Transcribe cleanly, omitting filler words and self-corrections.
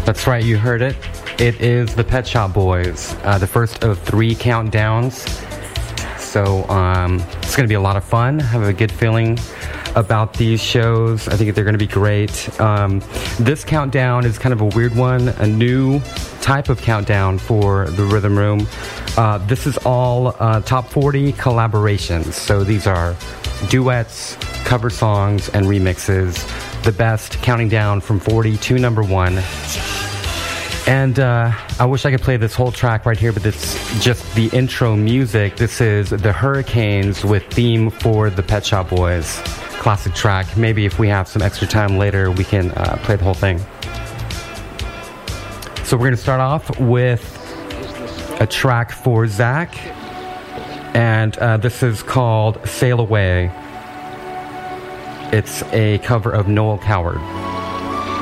That's right, you heard it. It is the Pet Shop Boys, the first of 3 countdowns. So it's going to be a lot of fun. I have a good feeling about these shows. I think they're going to be great. This countdown is kind of a weird one, a new type of countdown for the Rhythm Room. This is all top 40 collaborations. So these are duets, cover songs, and remixes. The best, counting down from 40 to number 1. And I wish I could play this whole track right here, but it's just the intro music. This is the Hurricanes with Theme for the Pet Shop Boys. Classic track. Maybe if we have some extra time later, we can play the whole thing. So we're going to start off with a track for Zach. And this is called Sail Away. It's a cover of Noel Coward.